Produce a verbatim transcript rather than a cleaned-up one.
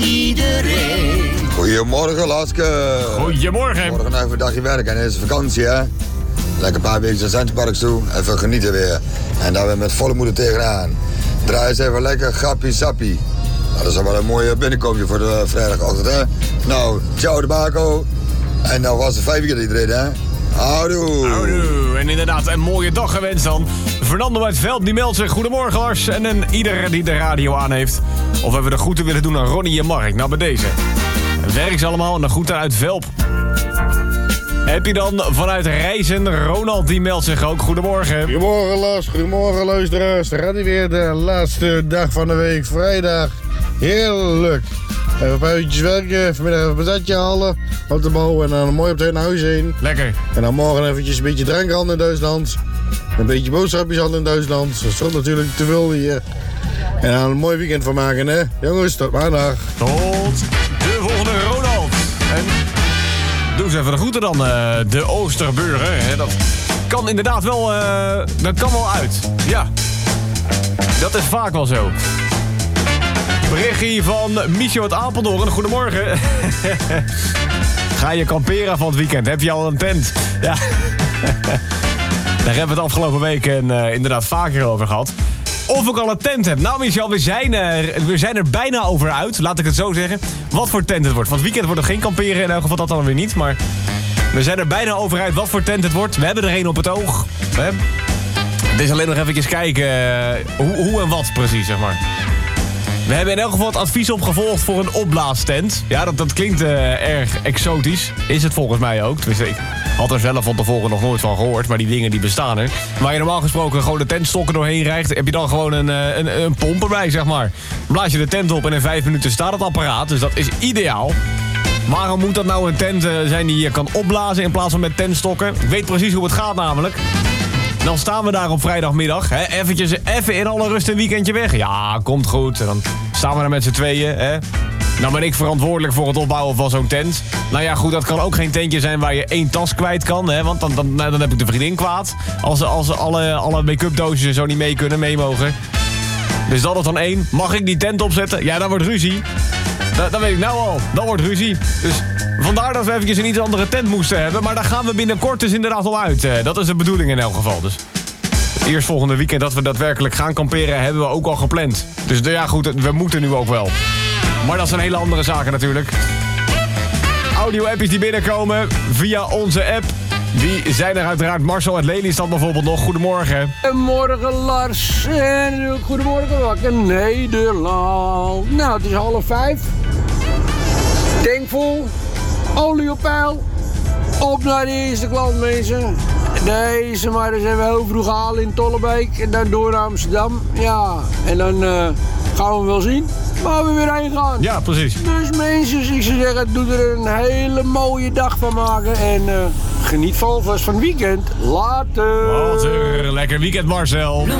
iedereen. Goedemorgen, Laske. Goedemorgen. Morgen even een dagje werken en het is vakantie, hè? Lekker een paar weken naar Centerparks toe, even genieten weer. En daar weer met volle moeder tegenaan. Draai eens even lekker grappie sappie. Nou, dat is wel een mooie binnenkoopje voor de vrijdagochtend, hè? Nou, ciao de bako. En nou was het vijf weekend iedereen, hè? Houdoe. Houdoe. En inderdaad, een mooie dag gewenst dan. Fernando uit Veld, die meldt zich. Goedemorgen, Lars. En een ieder die de radio aan heeft. Of we de groeten willen doen aan Ronnie en Mark. Nou, bij deze. Werk ze allemaal en de groeten uit Velp. Heb je dan vanuit Reizen, Ronald die meldt zich ook. Goedemorgen. Goedemorgen Lars, goedemorgen luisteraars. Dan gaat hij weer de laatste dag van de week, vrijdag. Heerlijk. Even een paar uurtjes werken, vanmiddag even een patatje halen op de bouw en dan mooi op het naar huis heen. Lekker. En dan morgen eventjes een beetje drankhandel in Duitsland. Een beetje boodschapjes handelen in Duitsland. Dat stond natuurlijk te veel hier. En dan een mooi weekend van maken, hè. Jongens, tot maandag. Tot de volgende Ronald. En doe eens even de groeten dan, uh, de Oosterburger. Hè. Dat kan inderdaad wel, uh, dat kan wel uit. Ja, dat is vaak wel zo. Berichtje van Michel uit Apeldoorn. Goedemorgen. Ga je kamperen van het weekend? Heb je al een tent? Ja. Daar hebben we het afgelopen week uh, inderdaad vaker over gehad. Of ik al een tent heb. Nou Michel, we zijn, er, we zijn er bijna over uit. Laat ik het zo zeggen. Wat voor tent het wordt. Van het weekend wordt er geen kamperen. In elk geval dat dan weer niet. Maar we zijn er bijna over uit wat voor tent het wordt. We hebben er één op het oog. Hè? Het is alleen nog eventjes kijken uh, hoe, hoe en wat precies, zeg maar. We hebben in elk geval het advies opgevolgd voor een opblaastent. Ja, dat, dat klinkt uh, erg exotisch. Is het volgens mij ook. Tenminste, ik had er zelf van tevoren nog nooit van gehoord. Maar die dingen die bestaan er. Waar je normaal gesproken gewoon de tentstokken doorheen rijgt, heb je dan gewoon een, een, een pomp erbij, zeg maar. Blaas je de tent op en in vijf minuten staat het apparaat. Dus dat is ideaal. Waarom moet dat nou een tent zijn die je kan opblazen in plaats van met tentstokken? Ik weet precies hoe het gaat namelijk. Dan staan we daar op vrijdagmiddag. Hè, eventjes, even in alle rust een weekendje weg. Ja, komt goed. En dan staan we daar met z'n tweeën. Hè. Nou ben ik verantwoordelijk voor het opbouwen van zo'n tent. Nou ja, goed, dat kan ook geen tentje zijn waar je één tas kwijt kan. Hè, want dan, dan, dan heb ik de vriendin kwaad. Als, als alle, alle make-up doosjes en zo niet mee kunnen, mee mogen. Dus dat is dan één. Mag ik die tent opzetten? Ja, dan wordt ruzie. Dat, dat weet ik nou al. Dan wordt ruzie. Dus vandaar dat we eventjes een iets andere tent moesten hebben. Maar daar gaan we binnenkort dus inderdaad al uit. Dat is de bedoeling in elk geval. Dus het eerstvolgende weekend dat we daadwerkelijk gaan kamperen hebben we ook al gepland. Dus ja goed, we moeten nu ook wel. Maar dat zijn hele andere zaken natuurlijk. Audio-appjes die binnenkomen via onze app. Die zijn er uiteraard. Marcel uit Lelystad bijvoorbeeld nog. Goedemorgen. Goedemorgen Lars. En goedemorgen wakker Nederland. Nou, het is half vijf. Tankvol. Olie op peil. Op naar de eerste klant, mensen. Deze maar eens even heel vroeg halen in Tollebeek. En dan door naar Amsterdam. Ja, en dan uh, gaan we wel zien waar we weer heen gaan. Ja, precies. Dus mensen, ik zou zeggen, doe er een hele mooie dag van maken. En uh, geniet van alvast van het weekend. Later. Later. Lekker weekend, Marcel.